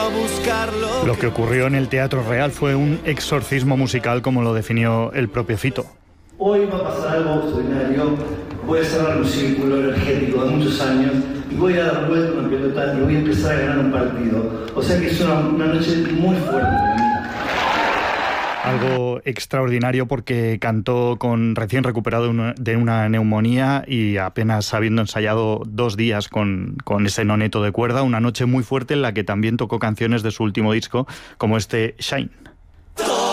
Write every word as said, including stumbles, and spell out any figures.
a buscarlo. Lo que ocurrió en el Teatro Real fue un exorcismo musical, como lo definió el propio Fito. Hoy va a pasar algo extraordinario. Voy a cerrar un círculo energético de muchos años y voy a dar vuelta una pelota y voy a empezar a ganar un partido. O sea que es una, una noche muy fuerte para mí. Algo extraordinario porque cantó con recién recuperado una, de una neumonía y apenas habiendo ensayado dos días con, con ese noneto de cuerda, una noche muy fuerte en la que también tocó canciones de su último disco, como este Shine.